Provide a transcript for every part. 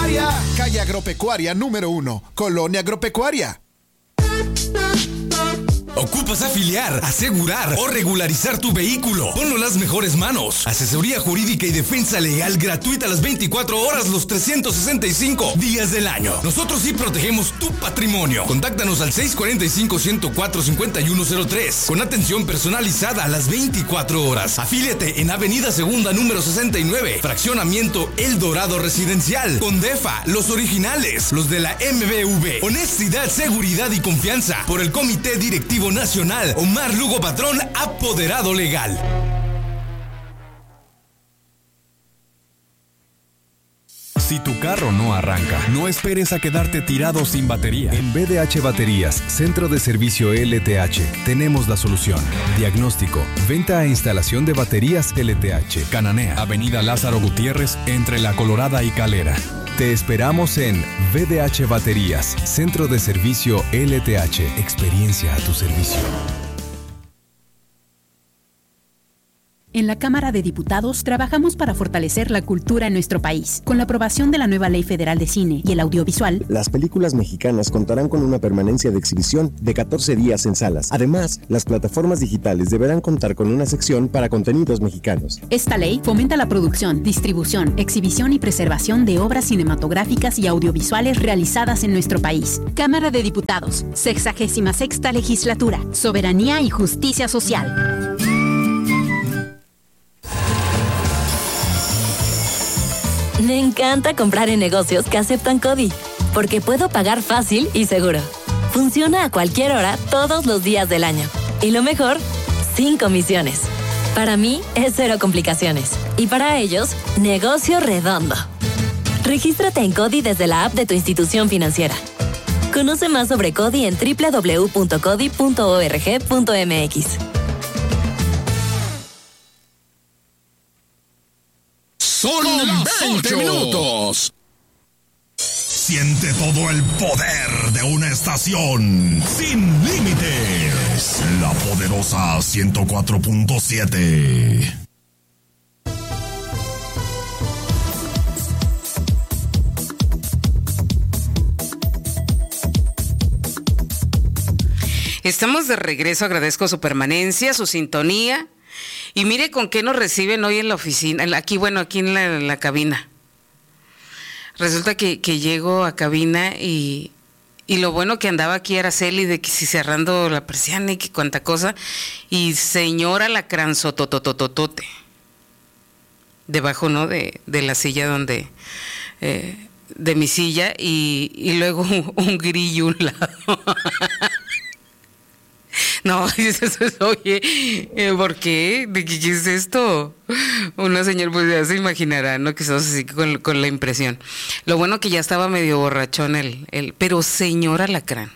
Agropecuaria. Calle Agropecuaria número 1, Colonia Agropecuaria. ¿Ocupas afiliar, asegurar o regularizar tu vehículo? Ponlo en las mejores manos. Asesoría jurídica y defensa legal gratuita las 24 horas, los 365 días del año. Nosotros sí protegemos tu patrimonio. Contáctanos al 645-104-5103 con atención personalizada a las 24 horas. Afíliate en Avenida Segunda número 69, Fraccionamiento El Dorado Residencial. Condefa, los originales, los de la MBV. Honestidad, seguridad y confianza. Por el Comité Directivo Nacional, Omar Lugo Patrón, apoderado legal. Si tu carro no arranca, no esperes a quedarte tirado sin batería. En BDH Baterías, Centro de Servicio LTH, tenemos la solución. Diagnóstico, venta e instalación de baterías LTH. Cananea, Avenida Lázaro Gutiérrez, entre La Colorada y Calera. Te esperamos en BDH Baterías, Centro de Servicio LTH. Experiencia a tu servicio. En la Cámara de Diputados trabajamos para fortalecer la cultura en nuestro país. Con la aprobación de la nueva Ley Federal de Cine y el Audiovisual, las películas mexicanas contarán con una permanencia de exhibición de 14 días en salas. Además, las plataformas digitales deberán contar con una sección para contenidos mexicanos. Esta ley fomenta la producción, distribución, exhibición y preservación de obras cinematográficas y audiovisuales realizadas en nuestro país. Cámara de Diputados, 66ª Legislatura, Soberanía y Justicia Social. Me encanta comprar en negocios que aceptan CODI, porque puedo pagar fácil y seguro. Funciona a cualquier hora, todos los días del año. Y lo mejor, sin comisiones. Para mí, es cero complicaciones. Y para ellos, negocio redondo. Regístrate en CODI desde la app de tu institución financiera. Conoce más sobre CODI en www.codi.org.mx. Son 20 minutos. Siente todo el poder de una estación sin límites. La poderosa 104.7. Estamos de regreso. Agradezco su permanencia, su sintonía. Y mire con qué nos reciben hoy en la oficina, aquí en la cabina. Resulta que llego a cabina y lo bueno que andaba aquí Araceli, de que si cerrando la persiana y que cuánta cosa, y señora Alacrán sototototote, debajo, ¿no?, de la silla donde, de mi silla, y luego un grillo a un lado. No, oye, ¿por qué? ¿De qué es esto? Una señora, pues ya se imaginará, ¿no? Que estamos así con la impresión. Lo bueno que ya estaba medio borrachón pero señor Alacrán.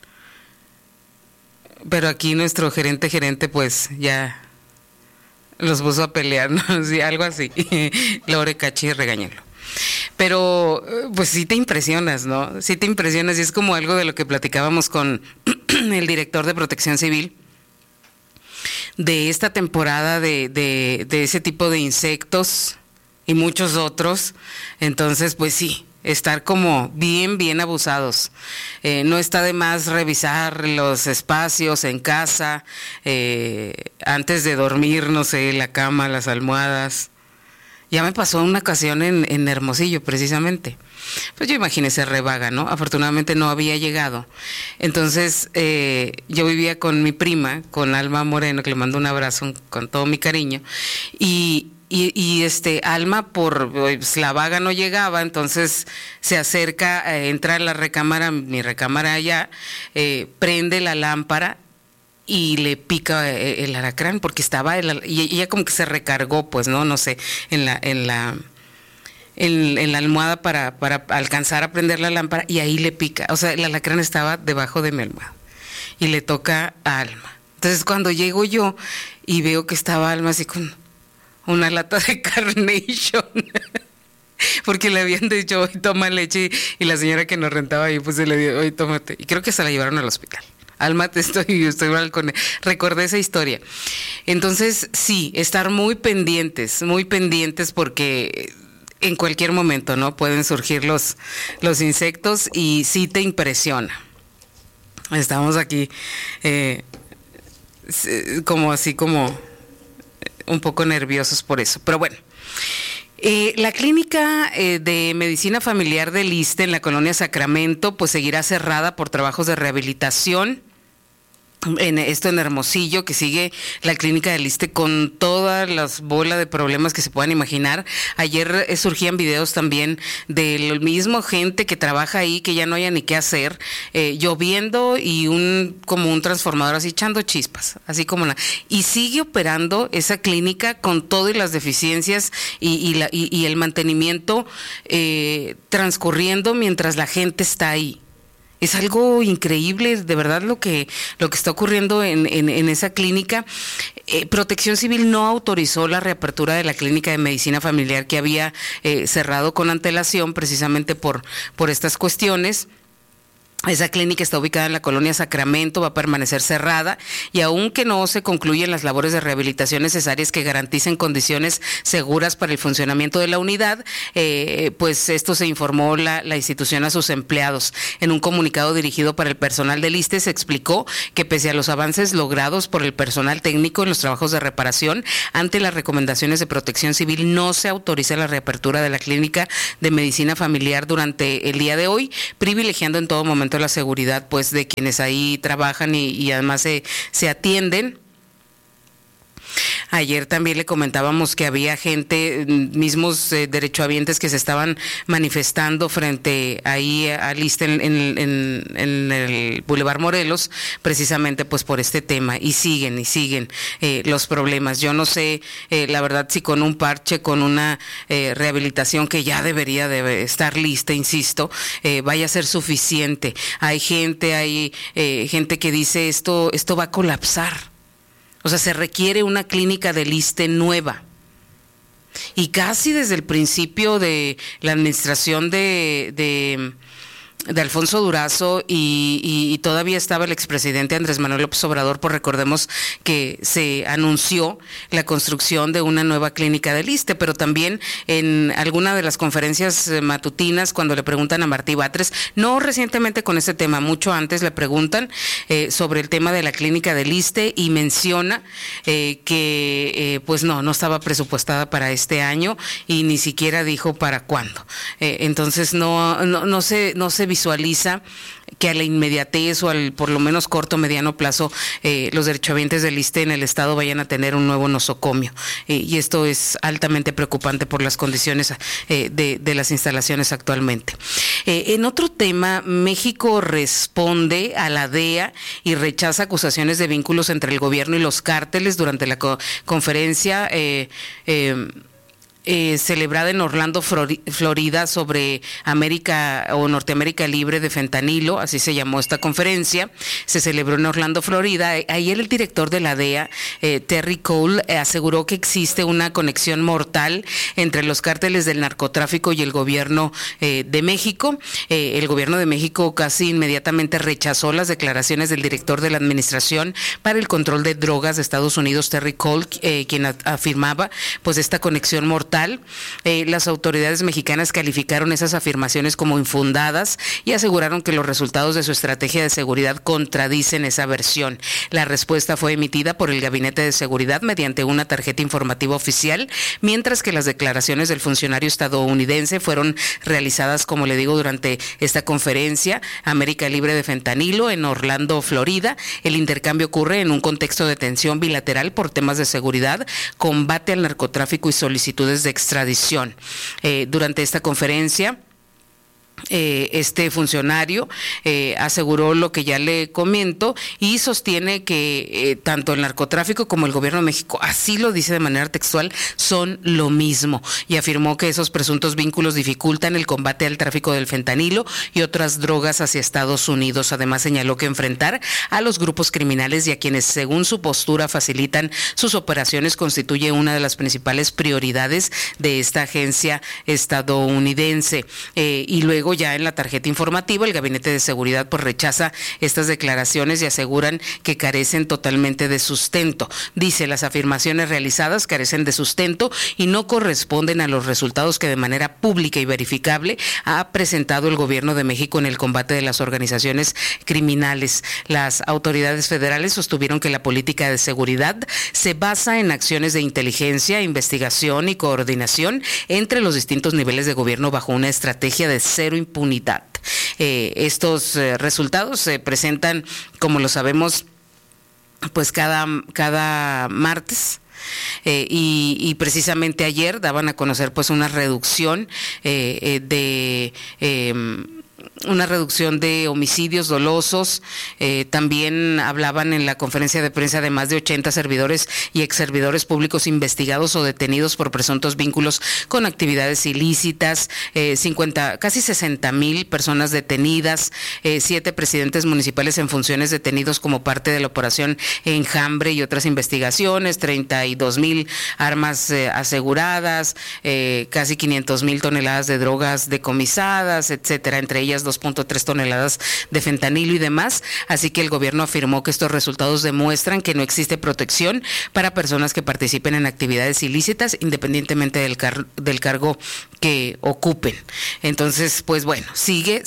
Pero aquí nuestro gerente, pues ya los puso a pelear, ¿no? Sí, algo así. Lore Cachi, regáñenlo. Pero, pues sí te impresionas, ¿no? Sí te impresionas, y es como algo de lo que platicábamos con el director de Protección Civil, de esta temporada de ese tipo de insectos y muchos otros. Entonces, pues sí, estar como bien abusados. No está de más revisar los espacios en casa, antes de dormir, no sé, la cama, las almohadas. Ya me pasó una ocasión en Hermosillo, precisamente. Pues yo imaginé ser revaga, ¿no? Afortunadamente no había llegado. Entonces, yo vivía con mi prima, con Alma Moreno, que le mando un abrazo con todo mi cariño. Y Alma, pues, la vaga no llegaba, entonces se acerca, entra a la recámara, mi recámara allá, prende la lámpara y le pica el alacrán, porque estaba y ella como que se recargó, pues no sé, en la almohada para alcanzar a prender la lámpara, y ahí le pica. O sea, el alacrán estaba debajo de mi almohada y le toca a Alma. Entonces cuando llego yo y veo que estaba Alma así con una lata de Carnation porque le habían dicho, hoy toma leche, y la señora que nos rentaba ahí pues se le dio, hoy tómate, y creo que se la llevaron al hospital. Alma, estoy mal con él. Recordé esa historia. Entonces, sí, estar muy pendientes, porque en cualquier momento, ¿no? Pueden surgir los insectos y sí te impresiona. Estamos aquí como un poco nerviosos por eso, pero bueno. La clínica de medicina familiar del ISSSTE en la colonia Sacramento pues seguirá cerrada por trabajos de rehabilitación. En Hermosillo, que sigue la clínica del ISSSTE con todas las bolas de problemas que se puedan imaginar. Ayer surgían videos también de lo mismo gente que trabaja ahí, que ya no haya ni qué hacer, lloviendo y como un transformador así echando chispas, así como y sigue operando esa clínica con todas las deficiencias y el mantenimiento transcurriendo mientras la gente está ahí. Es algo increíble, de verdad, lo que está ocurriendo en esa clínica. Protección Civil no autorizó la reapertura de la clínica de medicina familiar que había cerrado con antelación precisamente por estas cuestiones. Esa clínica está ubicada en la colonia Sacramento, va a permanecer cerrada y aunque no se concluyen las labores de rehabilitación necesarias que garanticen condiciones seguras para el funcionamiento de la unidad, pues esto se informó la institución a sus empleados. En un comunicado dirigido para el personal del ISSSTE se explicó que pese a los avances logrados por el personal técnico en los trabajos de reparación, ante las recomendaciones de Protección Civil no se autoriza la reapertura de la clínica de medicina familiar durante el día de hoy, privilegiando en todo momento la seguridad pues de quienes ahí trabajan y además se atienden. Ayer también le comentábamos que había gente, mismos derechohabientes que se estaban manifestando frente ahí al ISSSTE en el Boulevard Morelos, precisamente pues por este tema, y siguen los problemas. Yo no sé, la verdad, si con un parche, con una rehabilitación que ya debería de estar lista, insisto, vaya a ser suficiente. Hay gente que dice esto va a colapsar. O sea, se requiere una clínica del ISSSTE nueva. Y casi desde el principio de la administración de Alfonso Durazo y todavía estaba el expresidente Andrés Manuel López Obrador, pues recordemos que se anunció la construcción de una nueva clínica del ISSSTE, pero también en alguna de las conferencias matutinas, cuando le preguntan a Martí Batres, no recientemente con este tema, mucho antes le preguntan sobre el tema de la clínica del ISSSTE y menciona que pues no estaba presupuestada para este año y ni siquiera dijo para cuándo. Entonces no se visualiza que a la inmediatez o al por lo menos corto o mediano plazo los derechohabientes del ISSSTE en el estado vayan a tener un nuevo nosocomio, y esto es altamente preocupante por las condiciones de las instalaciones actualmente. En otro tema, México responde a la DEA y rechaza acusaciones de vínculos entre el gobierno y los cárteles durante la conferencia celebrada en Orlando, Florida, sobre América o Norteamérica libre de fentanilo, así se llamó esta conferencia. Se celebró en Orlando, Florida. Ayer el director de la DEA, Terry Cole, aseguró que existe una conexión mortal entre los cárteles del narcotráfico y el gobierno de México. El gobierno de México casi inmediatamente rechazó las declaraciones del director de la Administración para el Control de Drogas de Estados Unidos, Terry Cole, quien afirmaba pues esta conexión mortal. Las autoridades mexicanas calificaron esas afirmaciones como infundadas y aseguraron que los resultados de su estrategia de seguridad contradicen esa versión. La respuesta fue emitida por el Gabinete de Seguridad mediante una tarjeta informativa oficial, mientras que las declaraciones del funcionario estadounidense fueron realizadas, como le digo, durante esta conferencia América Libre de Fentanilo en Orlando, Florida. El intercambio ocurre en un contexto de tensión bilateral por temas de seguridad, combate al narcotráfico y solicitudes de extradición. Durante esta conferencia, este funcionario aseguró lo que ya le comento y sostiene que tanto el narcotráfico como el gobierno de México, así lo dice de manera textual, son lo mismo, y afirmó que esos presuntos vínculos dificultan el combate al tráfico del fentanilo y otras drogas hacia Estados Unidos. Además señaló que enfrentar a los grupos criminales y a quienes según su postura facilitan sus operaciones constituye una de las principales prioridades de esta agencia estadounidense. Y luego luego ya en la tarjeta informativa el Gabinete de Seguridad pues rechaza estas declaraciones y aseguran que carecen totalmente de sustento. Dice, las afirmaciones realizadas carecen de sustento y no corresponden a los resultados que de manera pública y verificable ha presentado el gobierno de México en el combate de las organizaciones criminales. Las autoridades federales sostuvieron que la política de seguridad se basa en acciones de inteligencia, investigación y coordinación entre los distintos niveles de gobierno bajo una estrategia de cero impunidad. Estos resultados se presentan, como lo sabemos, pues cada martes. Y precisamente ayer daban a conocer pues una reducción de homicidios dolosos. También hablaban en la conferencia de prensa de más de 80 servidores y exservidores públicos investigados o detenidos por presuntos vínculos con actividades ilícitas, casi 60,000 personas detenidas, 7 presidentes municipales en funciones detenidos como parte de la operación Enjambre y otras investigaciones, 32,000 armas aseguradas, casi 500,000 toneladas de drogas decomisadas, etcétera, entre ellas 2.3 toneladas de fentanilo y demás. Así que el gobierno afirmó que estos resultados demuestran que no existe protección para personas que participen en actividades ilícitas, independientemente del cargo que ocupen. Entonces, pues bueno, sigue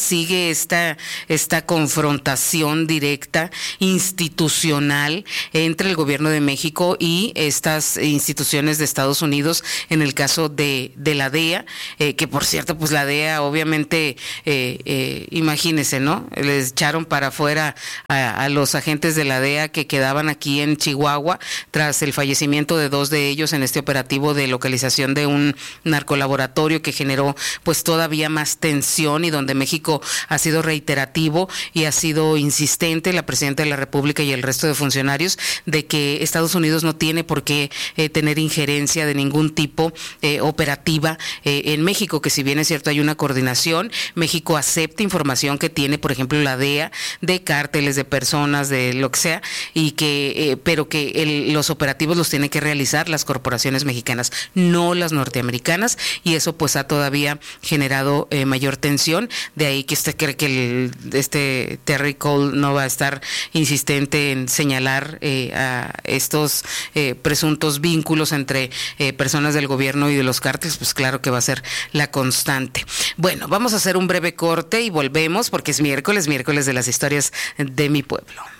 esta confrontación directa institucional entre el gobierno de México y estas instituciones de Estados Unidos, en el caso de la DEA, que por cierto, pues la DEA obviamente imagínense, ¿no? Les echaron para afuera a los agentes de la DEA que quedaban aquí en Chihuahua tras el fallecimiento de 2 de ellos en este operativo de localización de un narcolaboratorio que generó pues todavía más tensión y donde México ha sido reiterativo y ha sido insistente, la presidenta de la República y el resto de funcionarios, de que Estados Unidos no tiene por qué tener injerencia de ningún tipo operativa en México, que si bien es cierto hay una coordinación, México acepta información que tiene, por ejemplo, la DEA, de cárteles, de personas, de lo que sea, y que pero que los operativos los tienen que realizar las corporaciones mexicanas, no las norteamericanas, y eso pues ha todavía generado mayor tensión. De ahí que usted cree que este Terry Cole no va a estar insistente en señalar a estos presuntos vínculos entre personas del gobierno y de los cárteles. Pues claro que va a ser la constante. Bueno, vamos a hacer un breve corte y volvemos porque es miércoles de las historias de mi pueblo.